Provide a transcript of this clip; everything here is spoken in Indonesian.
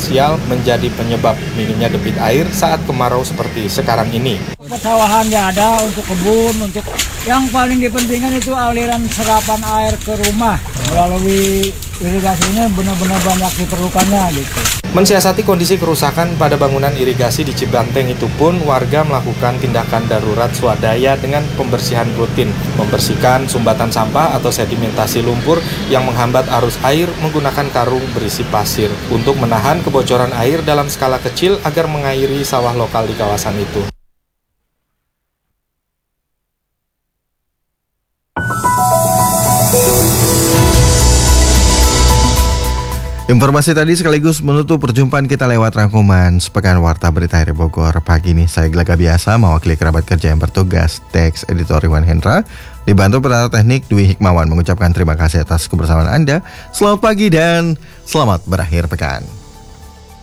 parsial menjadi penyebab minimnya debit air saat kemarau seperti sekarang ini. Persawahan ya ada untuk kebun, untuk yang paling dipentingkan itu aliran serapan air ke rumah melalui irigasinya benar-benar banyak diperlukannya gitu. Mensiasati kondisi kerusakan pada bangunan irigasi di Cibanteng itu pun warga melakukan tindakan darurat swadaya dengan pembersihan rutin, membersihkan sumbatan sampah atau sedimentasi lumpur yang menghambat arus air menggunakan karung berisi pasir untuk menahan kebocoran air dalam skala kecil agar mengairi sawah lokal di kawasan itu. Informasi tadi sekaligus menutup perjumpaan kita lewat rangkuman Sepekan Warta Berita Hari Bogor pagi ini. Saya Gelaga Biasa mewakili kerabat kerja yang bertugas, teks editor Iwan Hendra, dibantu penata teknik Dwi Hikmawan, mengucapkan terima kasih atas kebersamaan Anda. Selamat pagi dan selamat berakhir pekan.